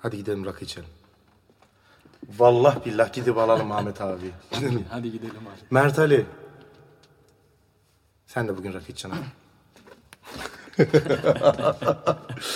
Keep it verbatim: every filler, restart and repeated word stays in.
Hadi gidelim rakı içelim. Vallahi billah gidip alalım Ahmet abi. Gidelim. Hadi gidelim abi. Mert Ali. Sen de bugün rakı içeceksin abi.